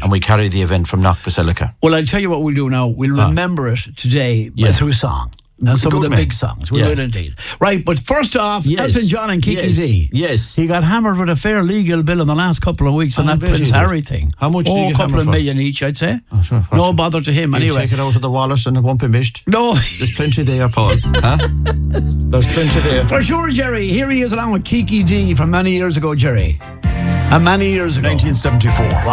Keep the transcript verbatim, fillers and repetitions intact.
and we carry the event from Knock Basilica. Well, I'll tell you what we'll do now. We'll Ah. remember it today Yeah. through song. And some Good of the man. big songs. We Yeah. will indeed. Right, but first off, Yes. Elton John and Kiki Yes. D. Yes. He got hammered with a fair legal bill in the last couple of weeks on I that bet he Prince did. Harry thing. How much did oh, he get a couple hammered of for? million each, I'd say. Oh, sure. No What's- bother to him He'll anyway. take it out of the wallets and it won't be missed. No. There's plenty there, Paul. Huh? There's plenty there. For sure, Jerry. Here he is along with Kiki D from many years ago, Jerry. And many years ago. nineteen seventy-four.